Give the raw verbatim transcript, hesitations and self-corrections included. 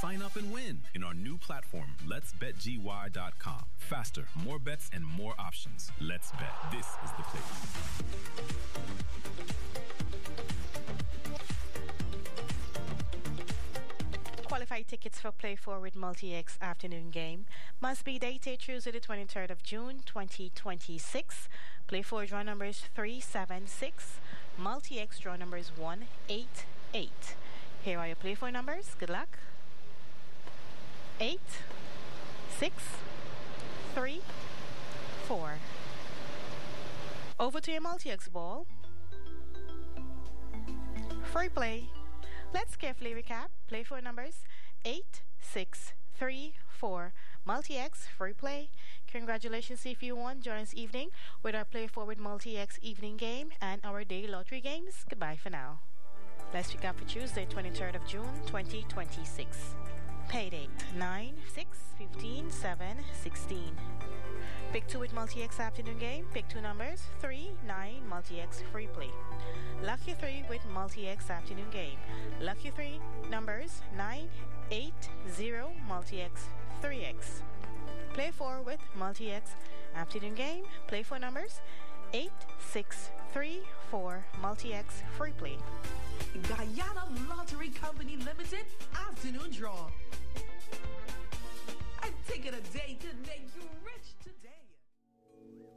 Sign up and win in our new platform, lets bet G Y dot com. Faster, more bets, and more options. Let's Bet. This is the place. Qualified tickets for Play four with Multi-X afternoon game must be dated Tuesday the twenty-third of June twenty twenty-six. Play four draw numbers three seven six. Multi-X draw numbers one eight eight. Here are your Play four numbers. Good luck. eight, six, three, four. Over to your Multi-X ball. Free play. Let's carefully recap. Play four numbers eight, six, three, four. Multi-X, free play. Congratulations if you won. Join us evening with our Play four with Multi-X evening game and our day lottery games. Goodbye for now. Let's recap for Tuesday, twenty-third of June, twenty twenty-six. Pay date nine, six, fifteen, seven, sixteen. Pick two with Multi-X afternoon game. Pick two numbers three, nine, Multi-X free play. Lucky three with Multi-X afternoon game. Lucky three numbers nine, eight, zero, Multi-X three X. Play four with Multi-X afternoon game. Play four numbers eight, six, three, four, Multi-X free play. Guyana Lottery Company Limited afternoon draw. I'm taking a day to make you